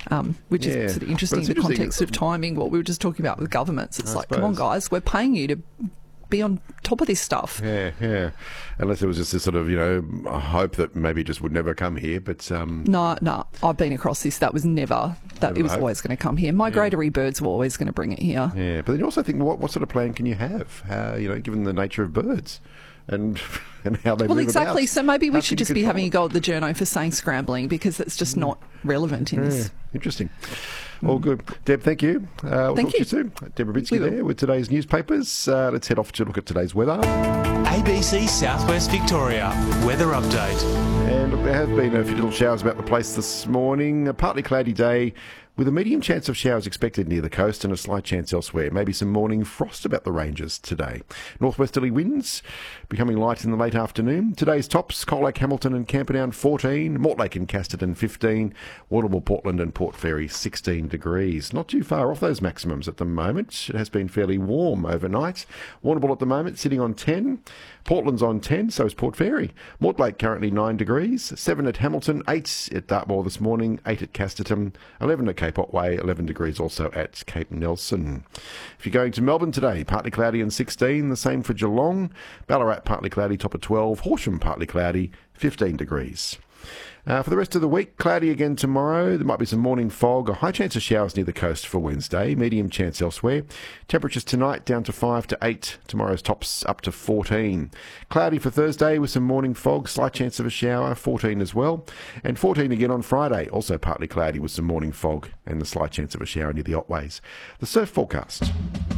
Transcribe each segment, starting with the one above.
which is sort of interesting in the context of timing, what we were just talking about with governments. It's come on, guys, we're paying you to be on top of this stuff. Yeah. Unless it was just this sort of, hope that maybe it just would never come here. But No, I've been across this. That was never it was always going to come here. Migratory birds were always going to bring it here. Yeah, but then you also think, what sort of plan can you have? Given the nature of birds and how they move exactly. about. So maybe we should just be having a go at the journo for saying scrambling, because it's just not relevant in this. Interesting. All good. Deb, thank you. We'll talk to you soon. Deborah Bitzky there with today's newspapers. Let's head off to look at today's weather. ABC Southwest Victoria weather update. And look, there have been a few little showers about the place this morning. A partly cloudy day with a medium chance of showers expected near the coast and a slight chance elsewhere. Maybe some morning frost about the ranges today. Northwesterly winds becoming light in the late afternoon. Today's tops: Coal Lake, Hamilton and Camperdown 14, Mortlake and Casterton 15, Warrnambool, Portland and Port Fairy 16 degrees. Not too far off those maximums at the moment. It has been fairly warm overnight. Warrnambool at the moment sitting on 10. Portland's on 10, so is Port Fairy. Mortlake currently 9 degrees, 7 at Hamilton, 8 at Dartmoor this morning, 8 at Casterton, 11 at Cape Otway, 11 degrees also at Cape Nelson. If you're going to Melbourne today, partly cloudy and 16, the same for Geelong. Ballarat partly cloudy, top of 12, Horsham partly cloudy, 15 degrees. For the rest of the week, cloudy again tomorrow. There might be some morning fog, a high chance of showers near the coast for Wednesday, medium chance elsewhere. Temperatures tonight down to 5 to 8, tomorrow's tops up to 14. Cloudy for Thursday with some morning fog, slight chance of a shower, 14 as well. And 14 again on Friday, also partly cloudy with some morning fog and the slight chance of a shower near the Otways. The surf forecast.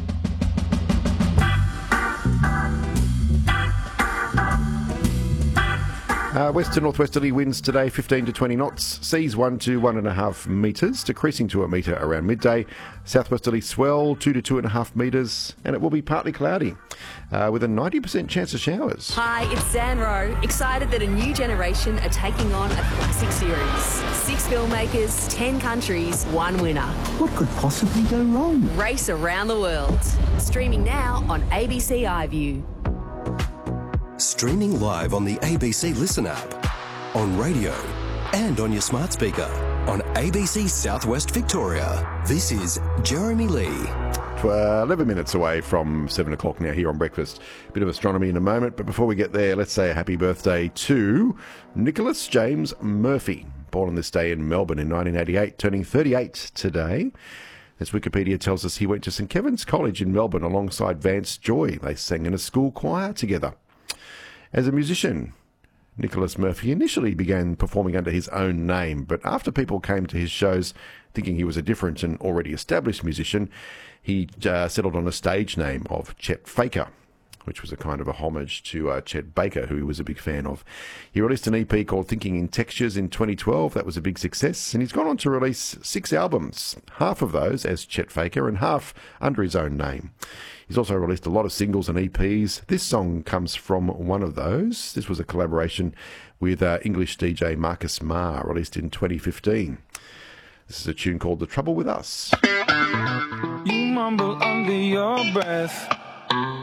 West to northwesterly winds today, 15 to 20 knots. Seas 1 to 1.5 metres, decreasing to a metre around midday. Southwesterly swell 2 to 2.5 metres, and it will be partly cloudy with a 90% chance of showers. Hi, it's Zan Rowe. Excited that a new generation are taking on a classic series. 6 filmmakers, 10 countries, 1 winner. What could possibly go wrong? Race around the world. Streaming now on ABC iView. Streaming live on the ABC Listen app, on radio and on your smart speaker on ABC Southwest Victoria. This is Jeremy Lee. 11 minutes away from 7 o'clock now here on Breakfast. A bit of astronomy in a moment, but before we get there, let's say a happy birthday to Nicholas James Murphy, born on this day in Melbourne in 1988, turning 38 today. As Wikipedia tells us, he went to St Kevin's College in Melbourne alongside Vance Joy. They sang in a school choir together. As a musician, Nicholas Murphy initially began performing under his own name, but after people came to his shows thinking he was a different and already established musician, he settled on a stage name of Chet Faker, which was a kind of a homage to Chet Baker, who he was a big fan of. He released an EP called Thinking in Textures in 2012. That was a big success, and he's gone on to release 6 albums, half of those as Chet Faker and half under his own name. He's also released a lot of singles and EPs. This song comes from one of those. This was a collaboration with English DJ Marcus Marr, released in 2015. This is a tune called The Trouble With Us. You mumble under your breath.